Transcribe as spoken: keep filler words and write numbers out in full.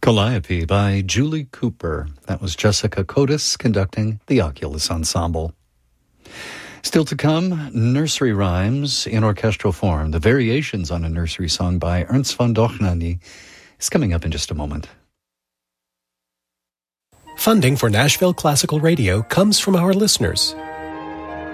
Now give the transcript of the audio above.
Calliope by Julie Cooper. That was Jessica Cotis conducting the Oculus Ensemble. Still to come, nursery rhymes in orchestral form. The variations on a nursery song by Ernst von Dohnanyi is coming up in just a moment. Funding for Nashville Classical Radio comes from our listeners,